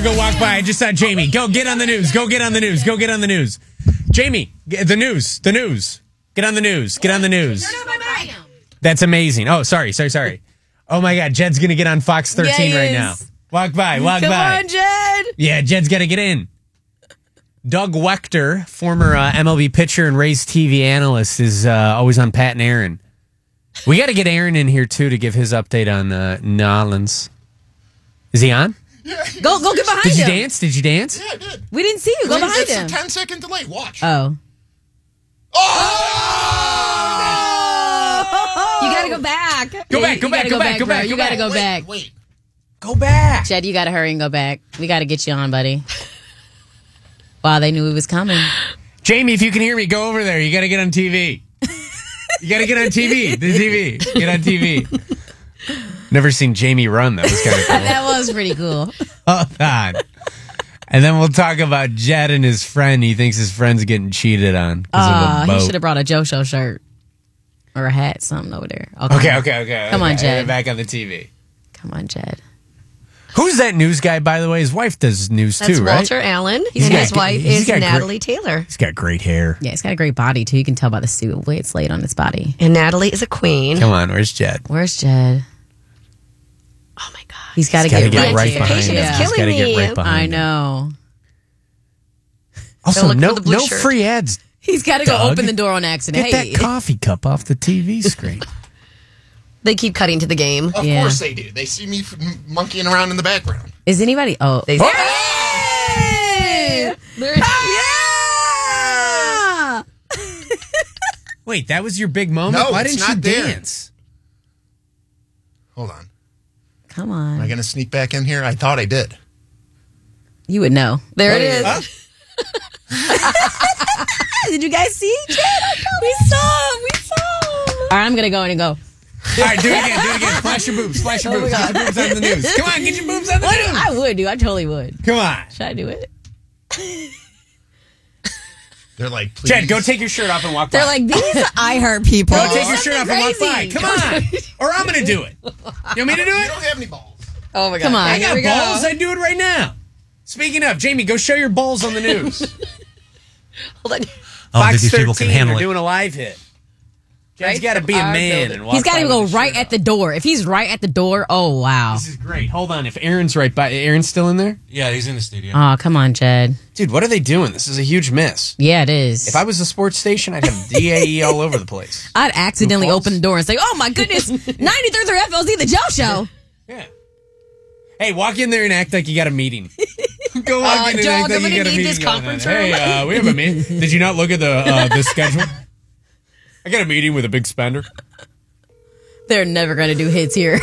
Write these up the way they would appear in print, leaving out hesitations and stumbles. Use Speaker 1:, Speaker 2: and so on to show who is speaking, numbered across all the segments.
Speaker 1: gotta go walk by. I just saw Jamie. Go get on the news. Go get on the news. Go get on the news. Jamie, the news. The news. Get on the news. Get on the news. That's amazing. Oh, sorry. Oh my God, Jed's gonna get on Fox 13 right now. Walk by. Come
Speaker 2: on, Jed.
Speaker 1: Yeah, Jed's gotta get in. Doug Wechter, former MLB pitcher and Rays TV analyst, is always on Pat and Aaron. We got to get Aaron in here, too, to give his update on Nolans. Is he on?
Speaker 3: Yeah,
Speaker 2: Go get behind him.
Speaker 1: Did you dance?
Speaker 3: Yeah, I did.
Speaker 2: We didn't see you. Go behind him.
Speaker 3: It's a 10-second delay. Watch.
Speaker 2: Oh.
Speaker 3: Oh!
Speaker 2: You got to go back.
Speaker 1: Go back.
Speaker 2: You got to go back.
Speaker 3: Wait.
Speaker 1: Go back.
Speaker 2: Jed, you got to hurry and go back. We got to get you on, buddy. Wow, they knew he was coming.
Speaker 1: Jamie, if you can hear me, go over there. You got to get on TV. You got to get on TV. The TV. Get on TV. Never seen Jamie run. That was kind of cool.
Speaker 2: That was pretty cool.
Speaker 1: Hold on. And then we'll talk about Jed and his friend. He thinks his friend's getting cheated on because of a boat.
Speaker 2: He should have brought a Joe Show shirt or a hat, something over there.
Speaker 1: Okay.
Speaker 2: Come on, Jed.
Speaker 1: Back on the TV.
Speaker 2: Come on, Jed.
Speaker 1: Who's that news guy, by the way? His wife does news
Speaker 4: That's
Speaker 1: too, right?
Speaker 4: Walter Allen.
Speaker 1: He's
Speaker 4: And
Speaker 1: got-
Speaker 4: his wife
Speaker 1: he's
Speaker 4: is
Speaker 1: got
Speaker 4: Natalie Taylor.
Speaker 1: He's got great hair.
Speaker 2: Yeah, he's got a great body, too. You can tell by the suit. The way it's laid on his body.
Speaker 4: And Natalie is a queen.
Speaker 1: Come on, where's Jed?
Speaker 2: Where's Jed?
Speaker 4: Oh, my God.
Speaker 2: He's got to
Speaker 1: Gotta
Speaker 2: get
Speaker 1: right
Speaker 2: here.
Speaker 1: behind
Speaker 4: Anticipation
Speaker 1: him.
Speaker 4: is
Speaker 1: He's
Speaker 4: killing
Speaker 1: gotta get
Speaker 4: me.
Speaker 1: right behind
Speaker 2: I
Speaker 1: him.
Speaker 2: know.
Speaker 1: Also,
Speaker 4: Don't look
Speaker 1: no
Speaker 4: for the blue shirt.
Speaker 1: free ads.
Speaker 2: He's got to go
Speaker 1: Doug,
Speaker 2: open the door on accident.
Speaker 1: Get that coffee cup off the TV screen.
Speaker 4: They keep cutting to the game.
Speaker 3: Of
Speaker 2: Yeah.
Speaker 3: course they do. They see me monkeying around in the background.
Speaker 2: Is anybody? Oh,
Speaker 4: They
Speaker 2: Hey! Yeah!
Speaker 1: Wait, that was your big moment?
Speaker 3: No,
Speaker 1: Why
Speaker 3: it's
Speaker 1: didn't you
Speaker 3: not there.
Speaker 1: dance?
Speaker 3: Hold on.
Speaker 2: Come
Speaker 3: Am
Speaker 2: on.
Speaker 3: I going to sneak back in here? I thought I did.
Speaker 2: You would know. There it is.
Speaker 3: Huh?
Speaker 2: Did you guys see Jed? We saw him. All right, I'm going to go in and go.
Speaker 1: All right, do it again. Flash your boobs. Get your boobs on the news. Come on, get your boobs on the news.
Speaker 2: I would, dude. I totally would.
Speaker 1: Come on.
Speaker 2: Should I do it?
Speaker 3: They're like, please.
Speaker 1: Jed, go take your shirt off and walk by.
Speaker 2: They're like, these I hurt people.
Speaker 1: Go take your shirt off and walk by.
Speaker 2: Crazy.
Speaker 1: Come on. Or I'm going to do it. You want me to do
Speaker 3: You
Speaker 1: it?
Speaker 3: don't have any balls.
Speaker 4: Oh, my God.
Speaker 2: Come on.
Speaker 1: I got
Speaker 2: Here we
Speaker 1: balls.
Speaker 2: go.
Speaker 1: I'd do it right now. Speaking of, Jamie, go show your balls on the news.
Speaker 4: Hold on.
Speaker 1: Fox
Speaker 5: these
Speaker 1: 13
Speaker 5: people can handle
Speaker 1: are
Speaker 5: it.
Speaker 1: doing a live hit. Jed's got to be a
Speaker 4: our
Speaker 1: man
Speaker 4: building.
Speaker 1: and walk
Speaker 2: He's got to
Speaker 1: by
Speaker 2: go
Speaker 1: with his
Speaker 2: right
Speaker 1: shirt
Speaker 2: at
Speaker 1: off.
Speaker 2: the door. If he's right at the door, oh, wow.
Speaker 1: This is great. Hold on. If Aaron's right by, Aaron's still in there?
Speaker 5: Yeah, he's in the studio.
Speaker 2: Oh, come on, Jed.
Speaker 1: Dude, what are they doing? This is a huge miss.
Speaker 2: Yeah, it is.
Speaker 1: If I was a sports station, I'd have DAE all over the place.
Speaker 2: I'd accidentally
Speaker 1: Who falls?
Speaker 2: open the door and say, oh, my goodness, 93 through FLZ, the Joe Show.
Speaker 1: Yeah. Hey, walk in there and act like you got a meeting. Go walk in and
Speaker 4: Doug,
Speaker 1: act like
Speaker 4: I'm
Speaker 1: you
Speaker 4: gonna
Speaker 1: got a
Speaker 4: need
Speaker 1: meeting.
Speaker 4: this
Speaker 1: going on.
Speaker 4: conference room.
Speaker 1: Hey, we have a meeting. Did you not look at the schedule? I got a meeting with a big spender.
Speaker 2: They're never going to do hits here.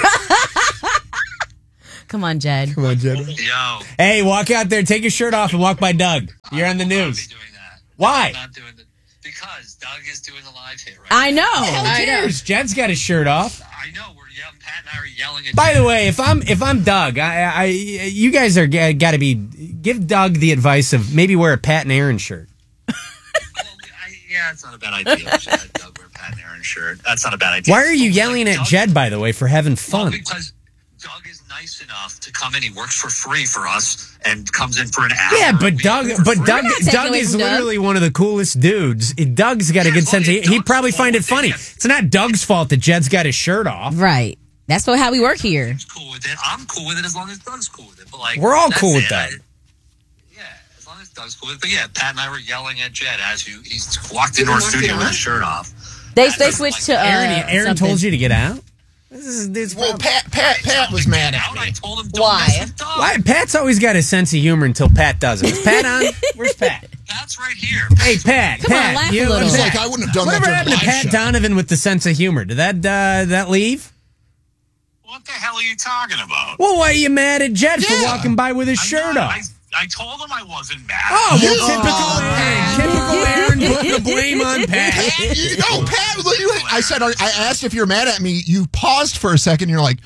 Speaker 2: Come on, Jed.
Speaker 1: Come on, Jed.
Speaker 6: Yo,
Speaker 1: Hey, walk out there, take your shirt off, and walk by Doug. You're on the
Speaker 6: I will not
Speaker 1: news.
Speaker 6: be doing that.
Speaker 1: Why?
Speaker 6: I'm not doing it because Doug is doing the live hit right
Speaker 2: I know.
Speaker 1: Who cares? Jed's got his shirt off.
Speaker 6: now. I know we're yelling. Pat and I are yelling at.
Speaker 1: By the way, if I'm Doug, you guys are got to be give Doug the advice of maybe wear a Pat and Aaron shirt.
Speaker 6: Yeah, it's not a bad idea. We should have Doug wear a Pat and Aaron shirt. That's not a bad idea.
Speaker 1: Why are you
Speaker 6: But,
Speaker 1: yelling
Speaker 6: like,
Speaker 1: at
Speaker 6: Doug-
Speaker 1: Jed, by the way, for having
Speaker 6: Well,
Speaker 1: fun?
Speaker 6: because Doug is nice enough to come in. He works for free for us and comes in for an hour.
Speaker 1: Yeah, but
Speaker 6: We
Speaker 1: Doug,
Speaker 6: work for free.
Speaker 2: not taking
Speaker 1: Doug
Speaker 2: away
Speaker 1: is
Speaker 2: from Doug.
Speaker 1: literally one of the coolest dudes. Doug's got a
Speaker 6: Yeah,
Speaker 1: good
Speaker 6: well,
Speaker 1: sense of.
Speaker 6: it's
Speaker 1: He'd
Speaker 6: Doug's
Speaker 1: probably find it
Speaker 6: fault.
Speaker 1: funny. It's not Doug's fault that Jed's got his shirt off.
Speaker 2: Right. That's how we work here.
Speaker 6: Doug's cool with it. I'm cool with it as long as Doug's cool with it. But like,
Speaker 1: We're all
Speaker 6: that's
Speaker 1: cool with
Speaker 6: it.
Speaker 1: that.
Speaker 6: Yeah, as long as Doug's cool with it. But yeah, Pat and I were yelling at Jed as he's walked into our studio with his shirt off.
Speaker 2: They switched to
Speaker 1: Aaron told you to get out. This is this.
Speaker 3: Well, Pat was mad at
Speaker 6: I
Speaker 3: me.
Speaker 6: told him, don't
Speaker 4: Why?
Speaker 6: mess with Doug.
Speaker 1: Why? Pat's always got a sense of humor until Pat doesn't. Is Pat on? Where's Pat?
Speaker 6: That's right here.
Speaker 1: Hey, Pat.
Speaker 2: Come on,
Speaker 1: Pat,
Speaker 2: laugh a
Speaker 1: you-
Speaker 2: little.
Speaker 3: It's
Speaker 1: Pat,
Speaker 3: like I wouldn't have done
Speaker 1: Whatever
Speaker 3: that
Speaker 1: happened
Speaker 3: during
Speaker 1: to
Speaker 3: the live
Speaker 1: Pat
Speaker 3: show.
Speaker 1: Donovan with the sense of humor? Did that leave?
Speaker 6: What the hell are you talking about?
Speaker 1: Well, why are you mad at Jed for
Speaker 3: Yeah.
Speaker 1: walking by with his
Speaker 6: I'm
Speaker 1: shirt
Speaker 6: not-
Speaker 1: off?
Speaker 6: I told him I wasn't mad.
Speaker 1: Oh, well,
Speaker 3: You-
Speaker 1: typical Aaron putting the blame on Pat.
Speaker 3: No, Pat. I said, I asked if you're mad at me. You paused for a second. You're like,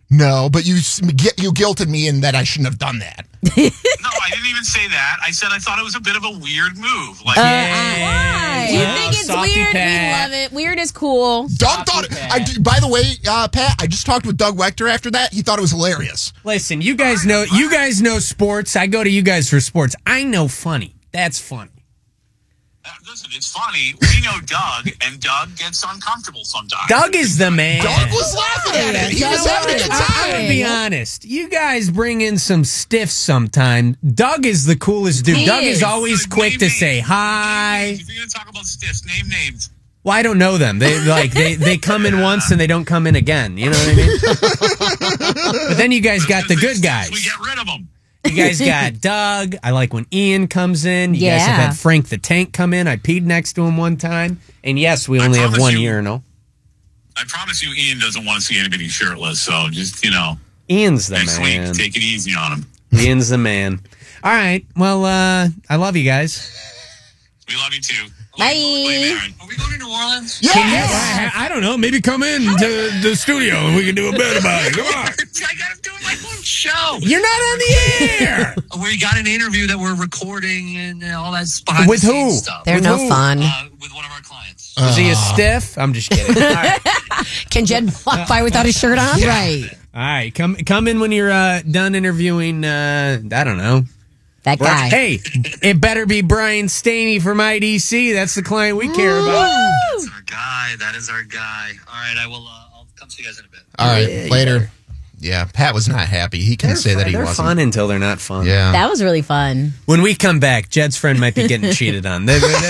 Speaker 3: No, but you guilted me in that I shouldn't have done that.
Speaker 6: No, I didn't even say that. I said I thought it was a bit of a weird move. Like,
Speaker 2: Why? You think it's
Speaker 1: Salty
Speaker 2: weird?
Speaker 1: Pat.
Speaker 2: We love it. Weird is cool.
Speaker 3: Doug thought it. By the way, Pat, I just talked with Doug Wechter after that. He thought it was hilarious.
Speaker 1: Listen, you guys know sports. I go to you guys for sports. I know funny. That's funny.
Speaker 6: listen, it's funny. We know Doug, and Doug gets uncomfortable sometimes.
Speaker 1: Doug is the man.
Speaker 3: Doug was laughing at it. He was having a good time.
Speaker 1: I'm going to be honest. You guys bring in some stiffs sometime. Doug is the coolest dude. Doug is always quick to say hi.
Speaker 6: If you're going to talk about stiffs, name names.
Speaker 1: Well, I don't know them. They come in once and they don't come in again. You know what I mean? But then you guys got the good guys.
Speaker 6: We get rid of them.
Speaker 1: You guys got Doug. I like when Ian comes in. You guys have had Frank the Tank come in. I peed next to him one time. And yes, we only have one urinal.
Speaker 6: I promise you, Ian doesn't want to see anybody shirtless. So just,
Speaker 1: Ian's the
Speaker 6: next
Speaker 1: man.
Speaker 6: week, take it easy on him.
Speaker 1: Ian's the man. All right. Well, I love you guys.
Speaker 6: We love you too.
Speaker 2: Bye.
Speaker 6: Are we going to New Orleans?
Speaker 3: Yeah.
Speaker 1: I don't know. Maybe come in to the studio and we can do a bit about it. Come on.
Speaker 6: I got to do my own show.
Speaker 1: You're not on the air.
Speaker 6: We got an interview that we're recording and all that behind
Speaker 1: With
Speaker 6: the scenes
Speaker 1: who?
Speaker 6: stuff.
Speaker 4: They're
Speaker 1: With
Speaker 4: no
Speaker 1: who?
Speaker 4: fun.
Speaker 6: With one of our clients.
Speaker 1: Is he a stiff? I'm just kidding. All right.
Speaker 4: Can Jed walk by without his shirt on? Right.
Speaker 1: All right. Come in when you're done interviewing, I don't know.
Speaker 4: That guy.
Speaker 1: Hey, it better be Brian Staney from IDC. That's the client we care about.
Speaker 6: That's our guy. That is our guy. All right, I'll come see you guys in a bit.
Speaker 3: All right, later. Yeah, Pat was not happy. He couldn't say that he
Speaker 1: They're
Speaker 3: wasn't.
Speaker 1: fun until they're not fun.
Speaker 3: Yeah.
Speaker 2: That was really fun.
Speaker 1: When we come back, Jed's friend might be getting cheated on. We'll go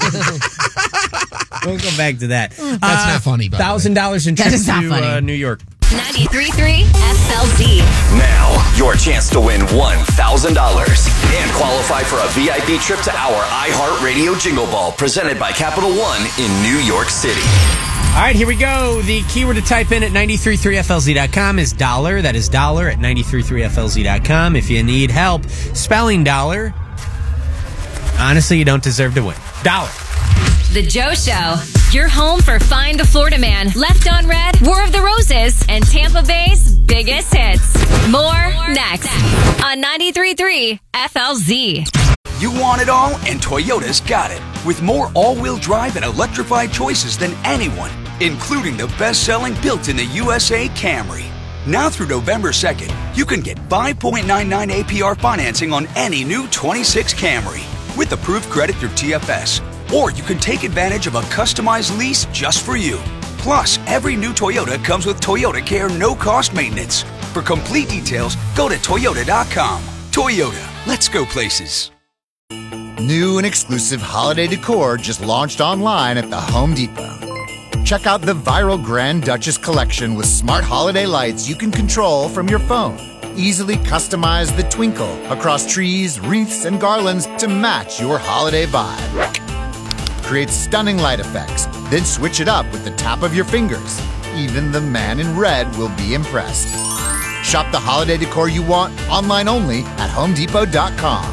Speaker 1: back to that.
Speaker 3: That's not funny, by the way.
Speaker 1: $1,000 in
Speaker 2: That
Speaker 1: trip
Speaker 2: is not
Speaker 1: to
Speaker 2: funny.
Speaker 1: New York.
Speaker 5: 93.3 FLZ.
Speaker 7: Now, your chance to win $1,000 and qualify for a VIP trip to our iHeartRadio Jingle Ball presented by Capital One in New York City.
Speaker 1: All right, here we go. The keyword to type in at 933flz.com is dollar. That is dollar at 933flz.com. If you need help spelling dollar, honestly, you don't deserve to win. Dollar.
Speaker 5: The Joe Show. Your home for Find the Florida Man, Left on Red, War of the Roses, and Tampa Bay's biggest hits. More next on 93.3 FLZ.
Speaker 8: You want it all, and Toyota's got it. With more all-wheel drive and electrified choices than anyone, including the best-selling built-in-the USA Camry. Now through November 2nd, you can get 5.99 APR financing on any new 26 Camry with approved credit through TFS. Or you can take advantage of a customized lease just for you. Plus, every new Toyota comes with Toyota Care no-cost maintenance. For complete details, go to Toyota.com. Toyota, let's go places.
Speaker 9: New and exclusive holiday decor just launched online at the Home Depot. Check out the viral Grand Duchess collection with smart holiday lights you can control from your phone. Easily customize the twinkle across trees, wreaths, and garlands to match your holiday vibe. Create stunning light effects, then switch it up with the tap of your fingers. Even the man in red will be impressed. Shop the holiday decor you want online only at HomeDepot.com.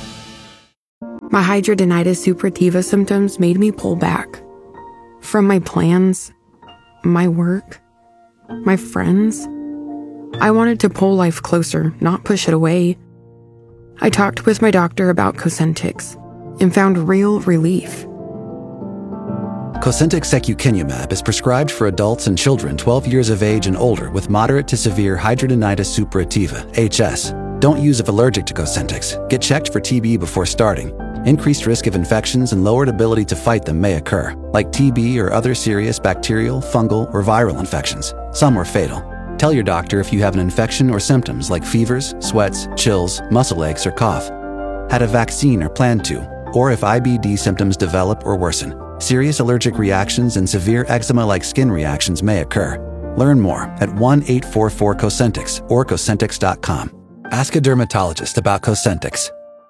Speaker 10: My hidradenitis suppurativa symptoms made me pull back. From my plans, my work, my friends. I wanted to pull life closer, not push it away. I talked with my doctor about Cosentyx and found real relief.
Speaker 11: Cosentyx secukinumab is prescribed for adults and children 12 years of age and older with moderate to severe hidradenitis suppurativa, HS. Don't use if allergic to Cosentyx. Get checked for TB before starting. Increased risk of infections and lowered ability to fight them may occur, like TB or other serious bacterial, fungal, or viral infections. Some are fatal. Tell your doctor if you have an infection or symptoms like fevers, sweats, chills, muscle aches, or cough. Had a vaccine or plan to, or if IBD symptoms develop or worsen. Serious allergic reactions and severe eczema-like skin reactions may occur. Learn more at 1-844-COSENTYX or Cosentyx.com. Ask a dermatologist about Cosentyx.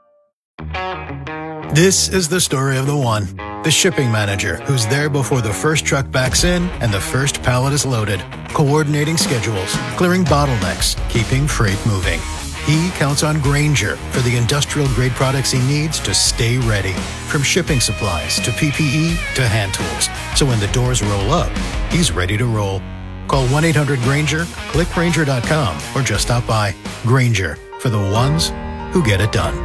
Speaker 12: This is the story of the one. The shipping manager who's there before the first truck backs in and the first pallet is loaded. Coordinating schedules, clearing bottlenecks, keeping freight moving. He counts on Grainger for the industrial-grade products he needs to stay ready. From shipping supplies to PPE to hand tools. So when the doors roll up, he's ready to roll. Call 1-800-GRANGER, click Grainger.com, or just stop by. Grainger, for the ones who get it done.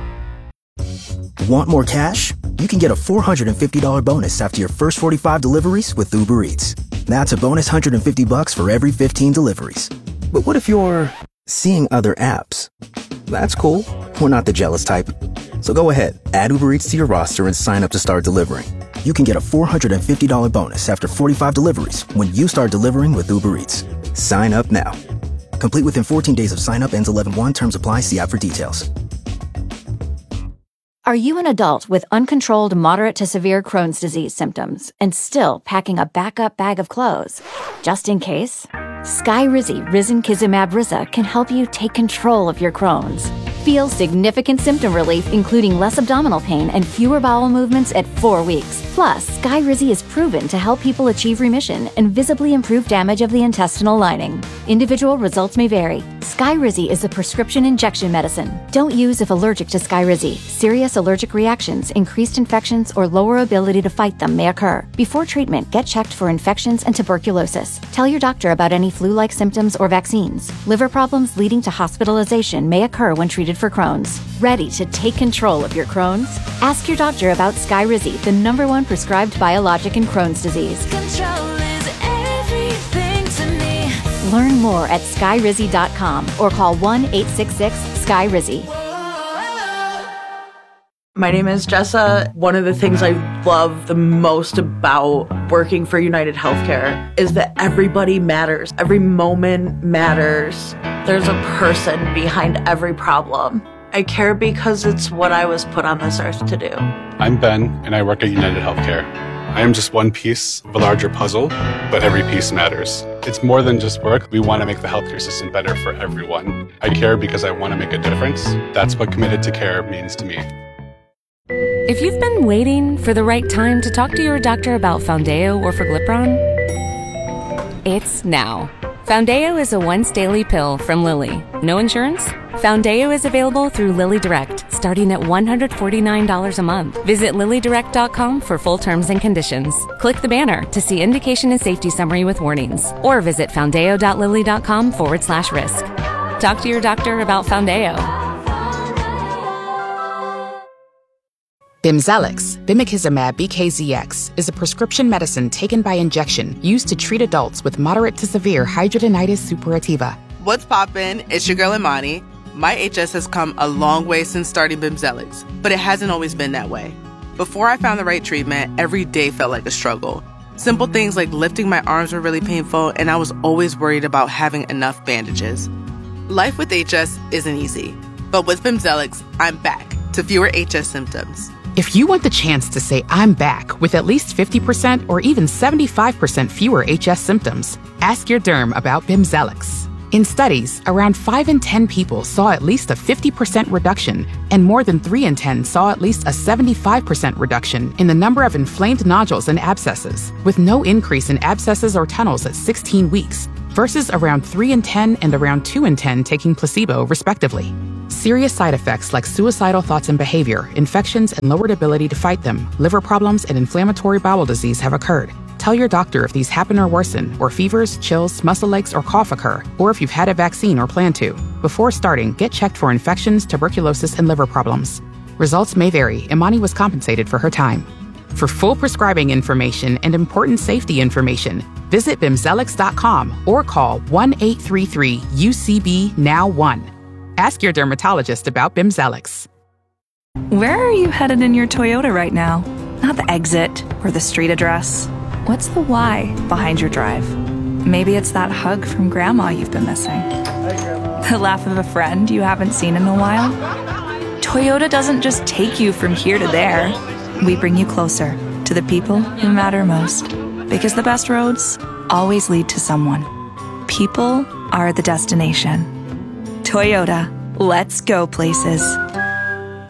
Speaker 13: Want more cash? You can get a $450 bonus after your first 45 deliveries with Uber Eats. That's a bonus $150 for every 15 deliveries. But what if you're seeing other apps? That's cool. We're not the jealous type. So go ahead, add Uber Eats to your roster and sign up to start delivering. You can get a $450 bonus after 45 deliveries when you start delivering with Uber Eats. Sign up now. Complete within 14 days of sign up. Ends 11/1. Terms apply. See app for details.
Speaker 14: Are you an adult with uncontrolled moderate to severe Crohn's disease symptoms and still packing a backup bag of clothes? Just in case? Skyrizi Risankizumab Riza can help you take control of your Crohn's. Feel significant symptom relief, including less abdominal pain and fewer bowel movements at 4 weeks. Plus, Skyrizi is proven to help people achieve remission and visibly improve damage of the intestinal lining. Individual results may vary. Skyrizi is a prescription injection medicine. Don't use if allergic to Skyrizi. Serious allergic reactions, increased infections, or lower ability to fight them may occur. Before treatment, get checked for infections and tuberculosis. Tell your doctor about any flu-like symptoms or vaccines. Liver problems leading to hospitalization may occur when treated for Crohn's. Ready to take control of your Crohn's? Ask your doctor about Skyrizi, the #1 prescribed biologic in Crohn's disease.
Speaker 15: Control is everything to me.
Speaker 14: Learn more at skyrizi.com or call 1-866-SKYRIZI.
Speaker 16: My name is Jessa. One of the things I love the most about working for United Healthcare is that everybody matters. Every moment matters. There's a person behind every problem. I care because it's what I was put on this earth to do.
Speaker 17: I'm Ben, and I work at United Healthcare. I am just one piece of a larger puzzle, but every piece matters. It's more than just work. We want to make the healthcare system better for everyone. I care because I want to make a difference. That's what committed to care means to me.
Speaker 18: If you've been waiting for the right time to talk to your doctor about Foundeo or Forglipron, it's now. Foundeo is a once-daily pill from Lilly. No insurance? Foundeo is available through Lilly Direct, starting at $149 a month. Visit LillyDirect.com for full terms and conditions. Click the banner to see indication and safety summary with warnings, or visit foundeo.lilly.com/risk. Talk to your doctor about Foundeo.
Speaker 19: Bimzelx, bimekizumab BKZX, is a prescription medicine taken by injection used to treat adults with moderate to severe hidradenitis suppurativa.
Speaker 20: What's poppin'? It's your girl Imani. My HS has come a long way since starting Bimzelx, but it hasn't always been that way. Before I found the right treatment, every day felt like a struggle. Simple things like lifting my arms were really painful, and I was always worried about having enough bandages. Life with HS isn't easy, but with Bimzelx, I'm back to fewer HS symptoms.
Speaker 19: If you want the chance to say I'm back with at least 50% or even 75% fewer HS symptoms, ask your derm about Bimzelx. In studies, around 5 in 10 people saw at least a 50% reduction, and more than 3 in 10 saw at least a 75% reduction in the number of inflamed nodules and abscesses, with no increase in abscesses or tunnels at 16 weeks, versus around 3 in 10 and around 2 in 10 taking placebo, respectively. Serious side effects like suicidal thoughts and behavior, infections and lowered ability to fight them, liver problems, and inflammatory bowel disease have occurred. Tell your doctor if these happen or worsen, or fevers, chills, muscle aches, or cough occur, or if you've had a vaccine or plan to. Before starting, get checked for infections, tuberculosis, and liver problems. Results may vary. Imani was compensated for her time. For full prescribing information and important safety information, visit Bimzelx.com or call 1-833-UCB-NOW1. Ask your dermatologist about Bimzelx.
Speaker 21: Where are you headed in your Toyota right now? Not the exit or the street address. What's the why behind your drive? Maybe it's that hug from Grandma you've been missing. The laugh of a friend you haven't seen in a while. Toyota doesn't just take you from here to there. We bring you closer to the people who matter most. Because the best roads always lead to someone. People are the destination. Toyota, let's go places.